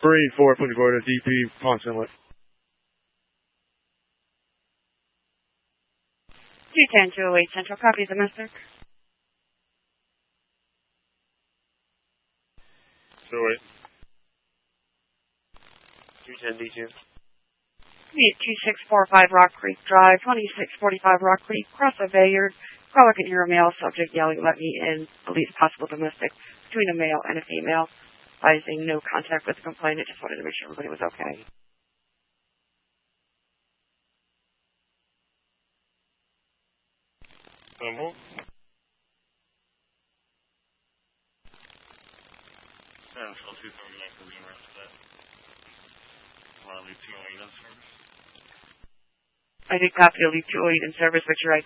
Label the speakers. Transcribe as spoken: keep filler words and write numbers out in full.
Speaker 1: Marine four, looking forward to D P Ponce Inlet.
Speaker 2: two ten two oh eight Central, copy domestic.
Speaker 1: two oh eight. two ten D two.
Speaker 2: Me at two six four five Rock Creek Drive, twenty-six forty-five Rock Creek, cross a Bayard. Caller can hear a male subject yelling, "Let me in," the least possible domestic, between a male and a female, advising no contact with the complainant. Just wanted to make sure everybody was okay.
Speaker 1: Simple. Yeah, so two thirty-nine for being arrested at. Want to leave two oh eight in service?
Speaker 2: I did copy to leave two oh eight in service, but you're right.